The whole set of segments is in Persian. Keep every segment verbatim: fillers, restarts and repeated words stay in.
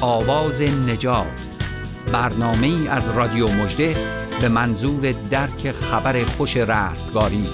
آواز نجات، برنامه‌ای از رادیو مژده به منظور درک خبر خوش رستگاری.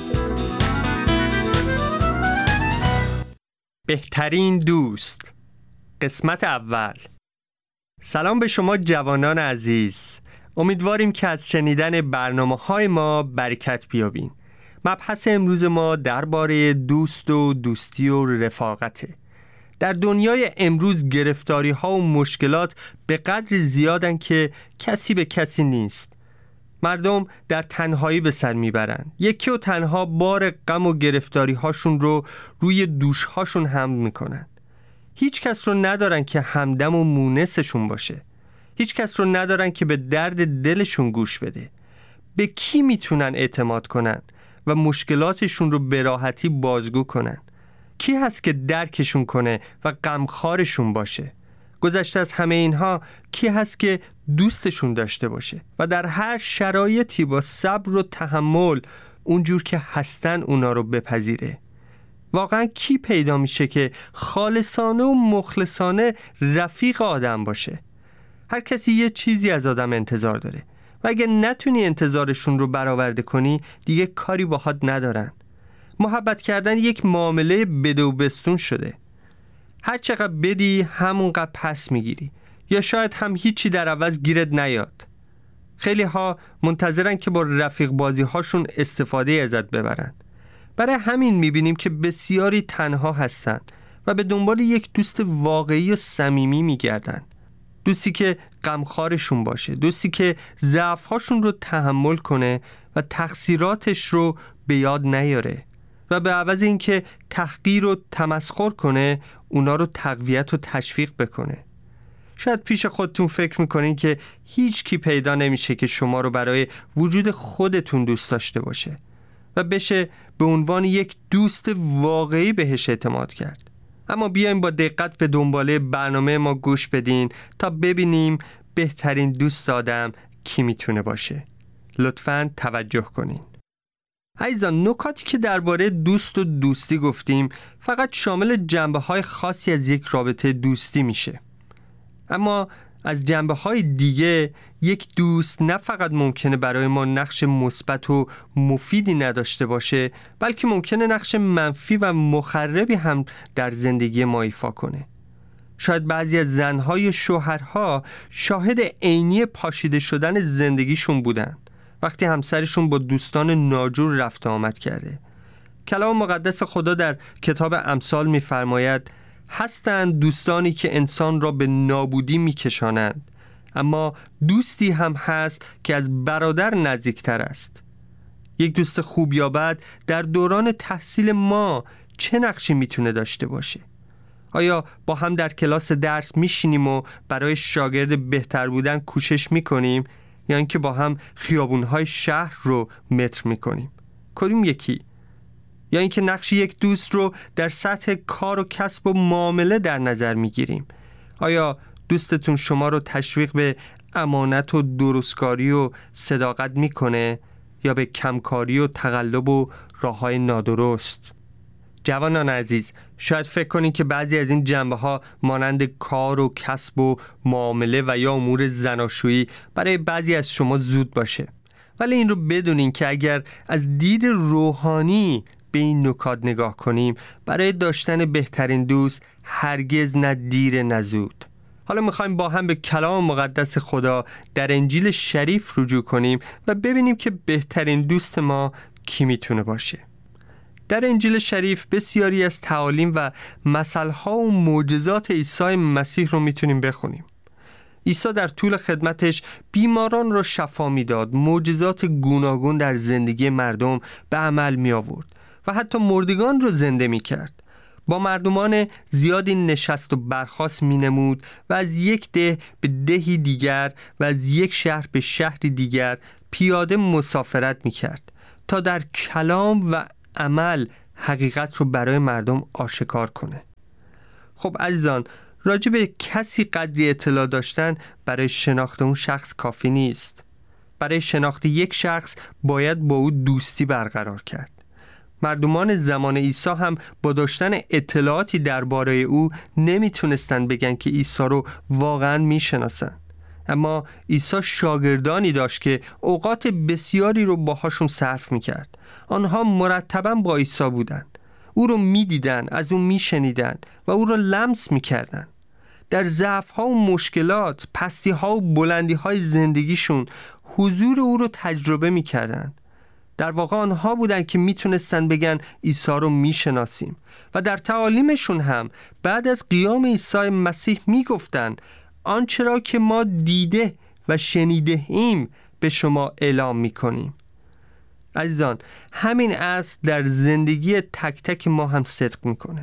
بهترین دوست، قسمت اول. سلام به شما جوانان عزیز، امیدواریم که از شنیدن برنامه‌های ما برکت بیابین. مبحث امروز ما درباره دوست و دوستی و رفاقته. در دنیای امروز گرفتاری ها و مشکلات به قدر زیادن که کسی به کسی نیست. مردم در تنهایی به سر میبرن، یکی و تنها بار غم و گرفتاری هاشون رو روی دوش هاشون حمل میکنن. هیچ کس رو ندارن که همدم و مونسشون باشه. هیچ کس رو ندارن که به درد دلشون گوش بده. به کی میتونن اعتماد کنن و مشکلاتشون رو به راحتی بازگو کنن؟ کی هست که درکشون کنه و غمخوارشون باشه؟ گذشته از همه اینها کی هست که دوستشون داشته باشه و در هر شرایطی با صبر و تحمل اونجور که هستن اونا رو بپذیره؟ واقعا کی پیدا میشه که خالصانه و مخلصانه رفیق آدم باشه؟ هر کسی یه چیزی از آدم انتظار داره و اگه نتونی انتظارشون رو برآورده کنی دیگه کاری باهات ندارن. محبت کردن یک معامله بده و بستون شده. هر چقدر بدی همونقدر پس میگیری، یا شاید هم هیچی در عوض گیرت نیاد. خیلی ها منتظرن که با رفیق بازی هاشون استفاده ازت ببرن. برای همین میبینیم که بسیاری تنها هستن و به دنبال یک دوست واقعی و صمیمی میگردن. دوستی که غمخوارشون باشه، دوستی که ضعف‌هاشون رو تحمل کنه و تقصیراتش رو به یاد نیاره و به عوض اینکه تحقیر و تمسخر کنه اونا رو تقویت و تشویق بکنه. شاید پیش خودتون فکر میکنین که هیچ کی پیدا نمیشه که شما رو برای وجود خودتون دوست داشته باشه و بشه به عنوان یک دوست واقعی بهش اعتماد کرد. اما بیایم با دقت به دنباله برنامه ما گوش بدین تا ببینیم بهترین دوست آدم کی میتونه باشه. لطفاً توجه کنین. عزیزان، نکاتی که درباره دوست و دوستی گفتیم فقط شامل جنبه‌های خاصی از یک رابطه دوستی میشه. اما از جنبه‌های دیگه یک دوست نه فقط ممکنه برای ما نقش مثبت و مفیدی نداشته باشه، بلکه ممکنه نقش منفی و مخربی هم در زندگی ما ایفا کنه. شاید بعضی از زن‌های شوهرها شاهد عینی پاشیده شدن زندگیشون بودن وقتی همسرشون با دوستان ناجور رفت آمد کرده. کلام مقدس خدا در کتاب امثال می‌فرماید هستند دوستانی که انسان را به نابودی می‌کشانند، اما دوستی هم هست که از برادر نزدیکتر است. یک دوست خوب یا بد در دوران تحصیل ما چه نقشی میتونه داشته باشه؟ آیا با هم در کلاس درس میشینیم و برای شاگرد بهتر بودن کوشش میکنیم، یا اینکه با هم خیابون‌های شهر رو متر میکنیم؟ کدوم یکی؟ یا اینکه نقش یک دوست رو در سطح کار و کسب و معامله در نظر میگیریم؟ آیا دوستتون شما رو تشویق به امانت و درستکاری و صداقت میکنه یا به کمکاری و تقلب و راه‌های نادرست؟ جوانان عزیز، شاید فکر کنین که بعضی از این جنبه‌ها مانند کار و کسب و معامله و یا امور زناشویی برای بعضی از شما زود باشه، ولی این رو بدونین که اگر از دید روحانی به این نکات نگاه کنیم، برای داشتن بهترین دوست هرگز نه دیر نه زود. حالا میخوایم با هم به کلام مقدس خدا در انجیل شریف رجوع کنیم و ببینیم که بهترین دوست ما کی میتونه باشه. در انجیل شریف بسیاری از تعالیم و مثل‌ها و معجزات عیسی مسیح رو میتونیم بخونیم. عیسی در طول خدمتش بیماران رو شفا میداد، معجزات گوناگون در زندگی مردم به عمل می آورد و حتی مردگان رو زنده می کرد. با مردمان زیادی نشست و برخاست می نمود و از یک ده به دهی دیگر و از یک شهر به شهری دیگر پیاده مسافرت می کرد تا در کلام و عمل حقیقت رو برای مردم آشکار کنه. خب عزیزان، راجع به کسی قدری اطلاع داشتن برای شناخت اون شخص کافی نیست. برای شناخت یک شخص باید با او دوستی برقرار کرد. مردمان زمان عیسی هم با داشتن اطلاعاتی درباره او نمیتونستن بگن که عیسی رو واقعا میشناسن. اما عیسی شاگردانی داشت که اوقات بسیاری رو باهاشون صرف میکرد. آنها مرتباً با عیسی بودن، او رو میدیدن، از او میشنیدن و او رو لمس میکردن. در ضعف‌ها و مشکلات، پستی‌ها و بلندی‌های زندگیشون حضور او رو تجربه میکردن. در واقع آنها بودن که میتونستن بگن عیسی رو میشناسیم و در تعالیمشون هم بعد از قیام عیسی مسیح میگفتن آنچه را که ما دیده و شنیده ایم به شما اعلام میکنیم. عزیزان، همین اصل در زندگی تک تک ما هم صدق میکنه.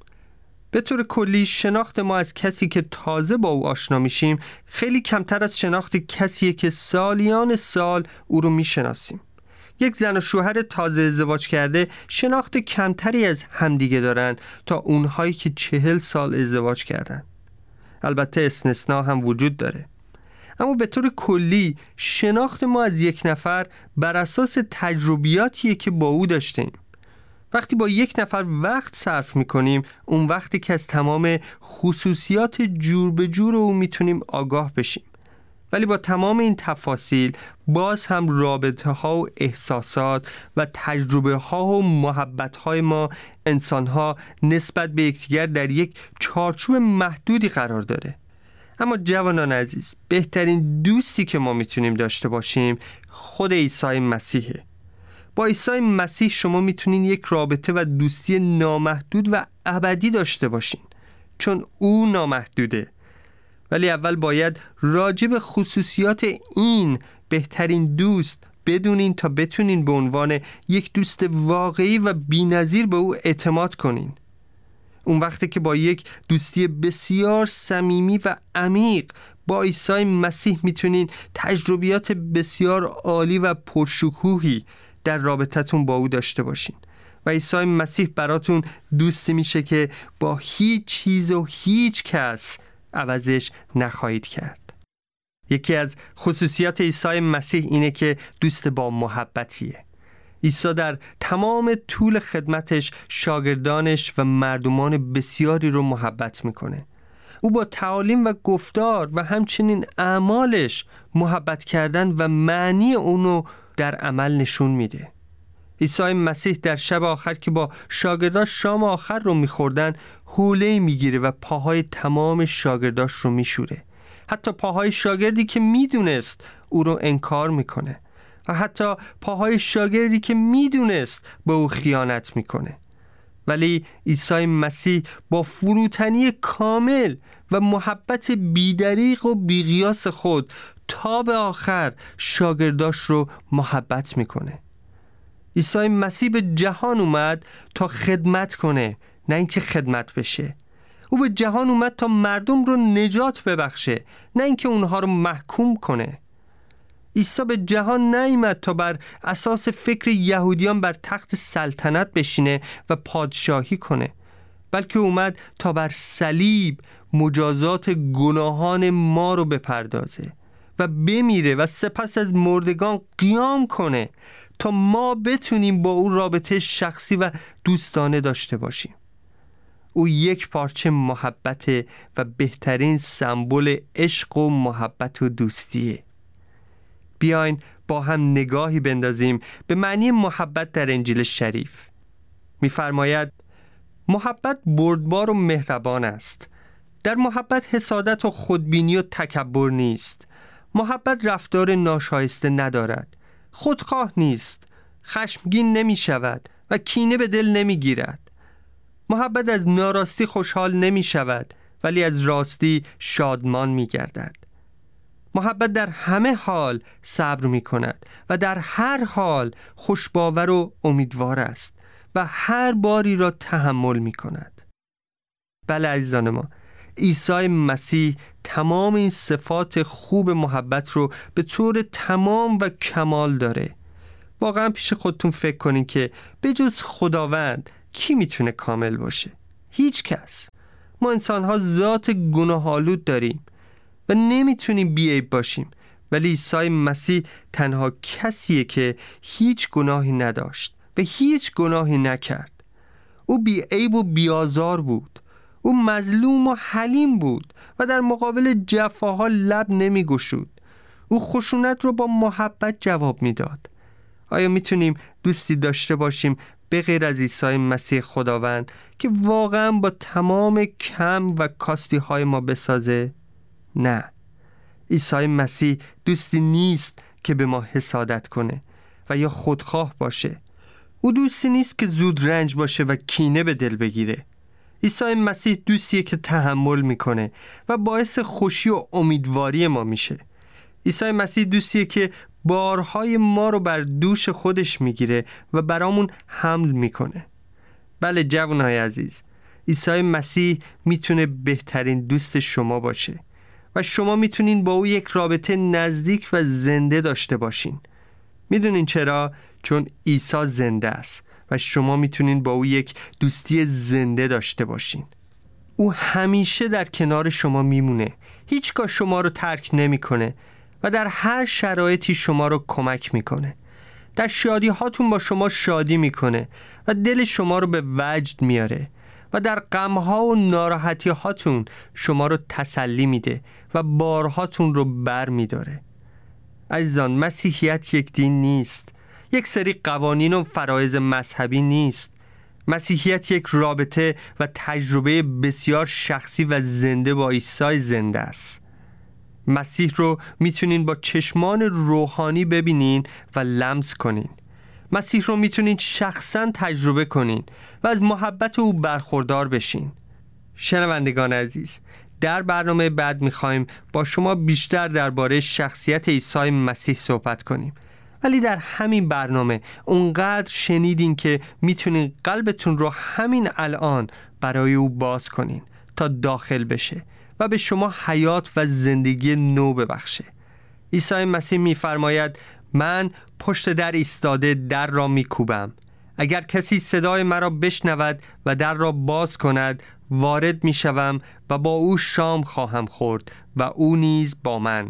به طور کلی شناخت ما از کسی که تازه با او آشنا میشیم خیلی کمتر از شناخت کسیه که سالیان سال او رو میشناسیم. یک زن و شوهر تازه ازدواج کرده شناخت کمتری از همدیگه دارن تا اونهایی که چهل سال ازدواج کردن. البته استثنا هم وجود داره، اما به طور کلی شناخت ما از یک نفر بر اساس تجربیاتیه که با او داشتیم. وقتی با یک نفر وقت صرف میکنیم، اون وقتی که از تمام خصوصیات جور به جور او میتونیم آگاه بشیم. ولی با تمام این تفاصیل باز هم رابطه ها و احساسات و تجربه ها و محبت های ما انسان ها نسبت به یکدیگر در یک چارچوب محدودی قرار داره. اما جوانان عزیز، بهترین دوستی که ما میتونیم داشته باشیم خود عیسی مسیحه. با عیسی مسیح شما میتونین یک رابطه و دوستی نامحدود و ابدی داشته باشین، چون او نامحدوده. ولی اول باید راجع به خصوصیات این بهترین دوست بدونین تا بتونین به عنوان یک دوست واقعی و بی‌نظیر به او اعتماد کنین. اون وقتی که با یک دوستی بسیار صمیمی و عمیق با عیسی مسیح میتونین تجربیات بسیار عالی و پرشکوهی در رابطتون با او داشته باشین و عیسی مسیح براتون دوستی میشه که با هیچ چیز و هیچ کس عوضش نخواهید کرد. یکی از خصوصیات عیسی مسیح اینه که دوست با محبتیه. عیسی در تمام طول خدمتش شاگردانش و مردمان بسیاری رو محبت میکنه. او با تعالیم و گفتار و همچنین اعمالش محبت کردن و معنی اونو در عمل نشون میده. عیسی مسیح در شب آخر که با شاگرداش شام آخر رو میخوردن حوله میگیره و پاهای تمام شاگرداش رو میشوره، حتی پاهای شاگردی که میدونست او رو انکار میکنه و حتی پاهای شاگردی که میدونست به او خیانت میکنه. ولی عیسی مسیح با فروتنی کامل و محبت بیدریغ و بیقیاس خود تا به آخر شاگرداش رو محبت میکنه. عیسی مسیح به جهان اومد تا خدمت کنه، نه اینکه خدمت بشه. او به جهان اومد تا مردم رو نجات ببخشه، نه اینکه اونها رو محکوم کنه. عیسی به جهان نیامد تا بر اساس فکر یهودیان بر تخت سلطنت بشینه و پادشاهی کنه، بلکه اومد تا بر صلیب مجازات گناهان ما رو بپردازه و بمیره و سپس از مردگان قیام کنه تا ما بتونیم با او رابطه شخصی و دوستانه داشته باشیم. او یک پارچه محبته و بهترین سمبل عشق و محبت و دوستیه. بیاین با هم نگاهی بندازیم به معنی محبت در انجیل شریف. می‌فرماید محبت بردبار و مهربان است. در محبت حسادت و خودبینی و تکبر نیست. محبت رفتار ناشایسته ندارد، خودخواه نیست، خشمگین نمی شود و کینه به دل نمی گیرد. محبت از ناراستی خوشحال نمی شود ولی از راستی شادمان می گردد. محبت در همه حال صبر می کند و در هر حال خوشباور و امیدوار است و هر باری را تحمل می کند. بله عزیزان ما، عیسی مسیح تمام این صفات خوب محبت رو به طور تمام و کمال داره. واقعا پیش خودتون فکر کنین که به جز خداوند کی میتونه کامل باشه؟ هیچ کس. ما انسان ها ذات گناه آلود داریم و نمیتونیم بی‌عیب باشیم، ولی عیسی مسیح تنها کسیه که هیچ گناهی نداشت و هیچ گناهی نکرد. او بی عیب و بیازار بود. او مظلوم و حلیم بود و در مقابل جفاها لب نمی گشود. او خشونت رو با محبت جواب میداد. آیا میتونیم دوستی داشته باشیم به غیر از عیسی مسیح خداوند که واقعا با تمام کم و کاستی های ما بسازه؟ نه. عیسی مسیح دوستی نیست که به ما حسادت کنه و یا خودخواه باشه. او دوستی نیست که زود رنج باشه و کینه به دل بگیره. عیسی مسیح دوستیه که تحمل میکنه و باعث خوشی و امیدواری ما میشه. عیسی مسیح دوستیه که بارهای ما رو بر دوش خودش میگیره و برامون حمل میکنه. بله جوانای عزیز، عیسی مسیح میتونه بهترین دوست شما باشه و شما میتونین با او یک رابطه نزدیک و زنده داشته باشین. میدونین چرا؟ چون عیسی زنده است و شما میتونین با او یک دوستی زنده داشته باشین. او همیشه در کنار شما میمونه، هیچگاه شما رو ترک نمیکنه و در هر شرایطی شما رو کمک میکنه. در شادی هاتون با شما شادی میکنه و دل شما رو به وجد میاره و در غم ها و ناراحتی هاتون شما رو تسلی میده و بارهاتون رو بر میداره. عزیزان، مسیحیت یک دین نیست، یک سری قوانین و فرایض مذهبی نیست. مسیحیت یک رابطه و تجربه بسیار شخصی و زنده با عیسی زنده است. مسیح رو میتونین با چشمان روحانی ببینین و لمس کنین. مسیح رو میتونین شخصا تجربه کنین و از محبت او برخوردار بشین. شنوندگان عزیز، در برنامه بعد میخوایم با شما بیشتر درباره شخصیت عیسی مسیح صحبت کنیم. ولی در همین برنامه اونقدر شنیدین که میتونین قلبتون رو همین الان برای او باز کنین تا داخل بشه و به شما حیات و زندگی نو ببخشه. عیسی مسیح میفرماید من پشت در ایستاده در را میکوبم. اگر کسی صدای مرا بشنود و در را باز کند، وارد میشوم و با او شام خواهم خورد و او نیز با من.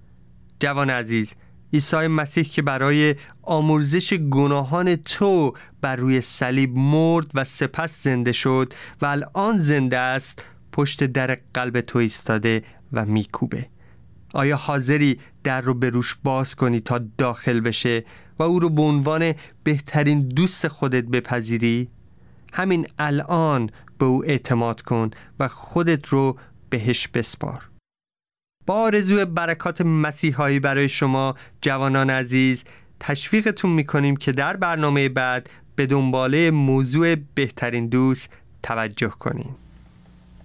جوان عزیز، عیسی مسیح که برای آمرزش گناهان تو بر روی صلیب مرد و سپس زنده شد و الان زنده است، پشت در قلب تو ایستاده و میکوبه. آیا حاضری در رو به روش باز کنی تا داخل بشه و او رو به عنوان بهترین دوست خودت بپذیری؟ همین الان به او اعتماد کن و خودت رو بهش بسپار. با آرزوی برکات مسیحایی برای شما جوانان عزیز، تشویقتون میکنیم که در برنامه بعد به دنباله موضوع بهترین دوست توجه کنیم.